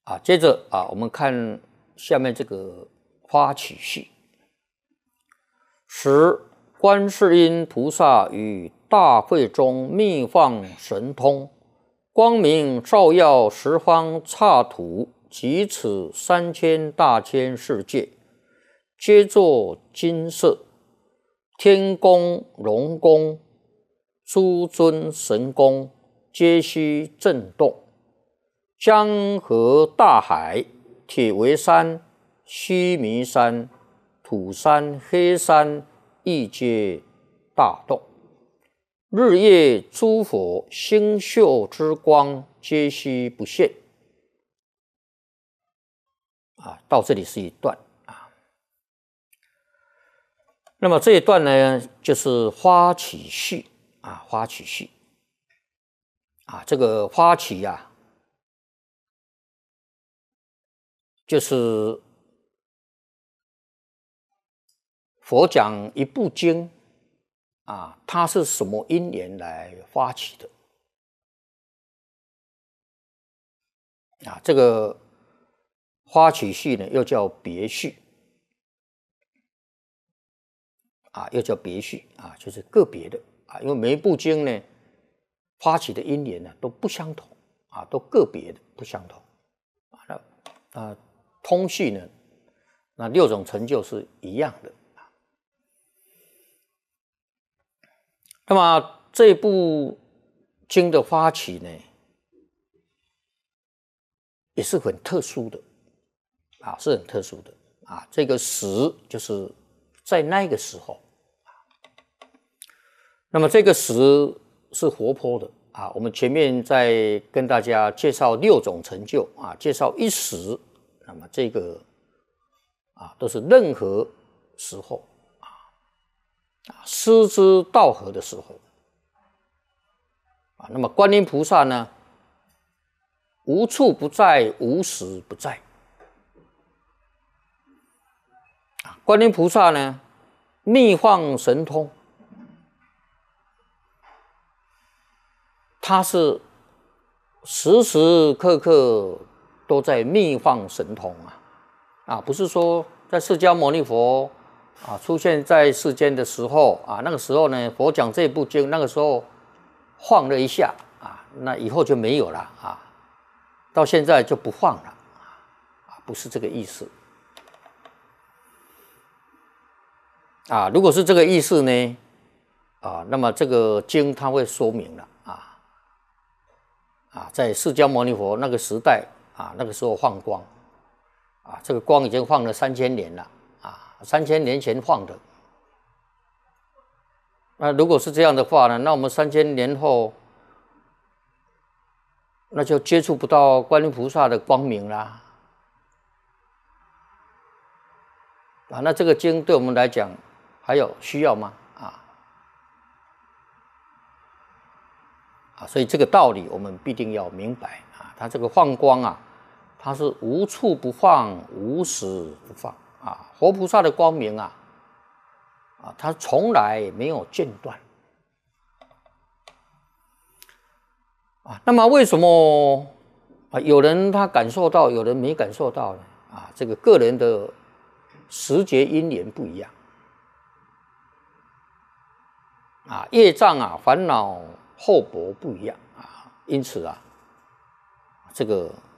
接着我们看下面这个发起序。十观世音菩萨于大会中密放神通，光明照耀十方刹土及此3000大千世界，皆作金色，天宫、龙宫、诸尊神宫皆悉震动，江河大海、铁围山、须弥山、土山、黑山亦皆大动，日夜诸佛星宿之光皆悉不现。到这里是一段那么这一段呢，就是发起序发起序这个发起就是佛讲一部经它是什么因缘来发起的这个发起序呢，又叫别序又叫别序就是个别的因为每一部经呢发起的因缘呢都不相同都个别的不相同通序呢，那6种成就是一样的那么这部经的发起呢，也是很特殊的是很特殊的这个时就是在那个时候那么这个时是活泼的我们前面在跟大家介绍6种成就介绍一时，那么这个都是任何时候失之道合的时候那么观音菩萨呢，无处不在，无时不在观音菩萨呢，密放神通，他是时时刻刻都在密放神通不是说在释迦牟尼佛出现在世间的时候那个时候呢，佛讲这部经，那个时候晃了一下那以后就没有了到现在就不晃了不是这个意思如果是这个意思呢那么这个经它会说明了在释迦牟尼佛那个时代那个时候放光这个光已经放了3000年了3000年前放的。那如果是这样的话呢，那我们3000年后那就接触不到观音菩萨的光明啦那这个经对我们来讲还有需要吗所以这个道理我们必定要明白它这个放光它是无处不放，无时不放活菩萨的光明它从来没有间断那么为什么有人他感受到，有人没感受到呢这个个人的时节因缘不一样业障烦恼厚薄不一样因此这个